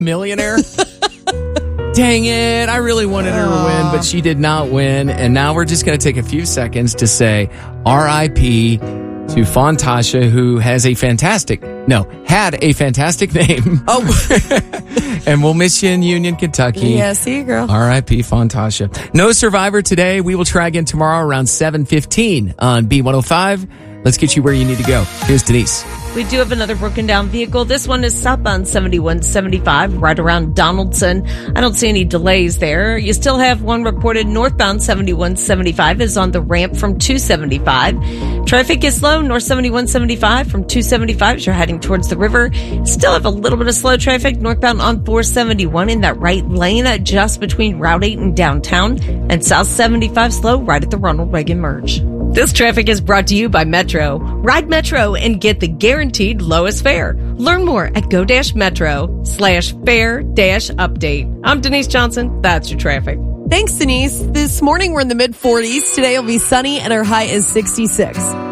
millionaire. Dang it. I really wanted her to win, but she did not win. And now we're just going to take a few seconds to say R.I.P. to Fontasha, who had a fantastic name. Oh. And we'll miss you in Union, Kentucky. Yeah, see you, girl. R.I.P. Fontasha. No Survivor today. We will try again tomorrow around 7:15 on B105. Let's get you where you need to go. Here's Denise. We do have another broken down vehicle. This one is southbound 7175, right around Donaldson. I don't see any delays there. You still have one reported northbound 7175 is on the ramp from 275. Traffic is slow north 7175 from 275 as you're heading towards the river. Still have a little bit of slow traffic northbound on 471 in that right lane just between Route 8 and downtown, and south 75 slow right at the Ronald Reagan merge. This traffic is brought to you by Metro. Ride Metro and get the guaranteed lowest fare. Learn more at go-metro.com/fare-update. I'm Denise Johnson. That's your traffic. Thanks, Denise. This morning we're in the mid-40s. Today will be sunny and our high is 66.